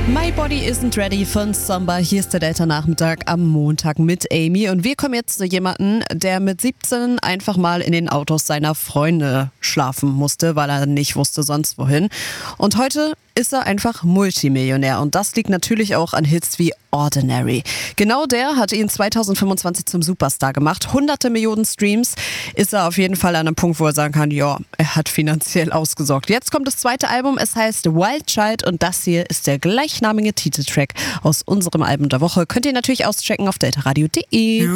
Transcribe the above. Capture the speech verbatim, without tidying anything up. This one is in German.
My Body Isn't Ready von Samba. Hier ist der Delta-Nachmittag am Montag mit Amy. Und wir kommen jetzt zu jemandem, der mit siebzehn einfach mal in den Autos seiner Freunde schlafen musste, weil er nicht wusste sonst wohin. Und heute ist er einfach Multimillionär. Und das liegt natürlich auch an Hits wie Ordinary. Genau der hat ihn zweitausendfünfundzwanzig zum Superstar gemacht. Hunderte Millionen Streams. Ist er auf jeden Fall an einem Punkt, wo er sagen kann, ja, er hat finanziell ausgesorgt. Jetzt kommt das zweite Album. Es heißt Wild Child und das hier ist der gleichnamige Titeltrack aus unserem Album der Woche. Könnt ihr natürlich auschecken auf deltaradio punkt de.